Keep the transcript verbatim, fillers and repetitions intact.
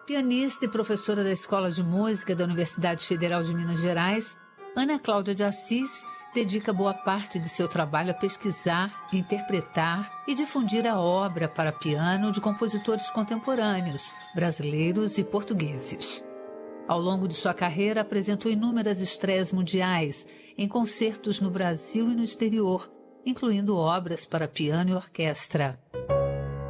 Pianista e professora da Escola de Música da Universidade Federal de Minas Gerais, Ana Cláudia de Assis dedica boa parte de seu trabalho a pesquisar, interpretar e difundir a obra para piano de compositores contemporâneos, brasileiros e portugueses. Ao longo de sua carreira, apresentou inúmeras estreias mundiais em concertos no Brasil e no exterior, incluindo obras para piano e orquestra.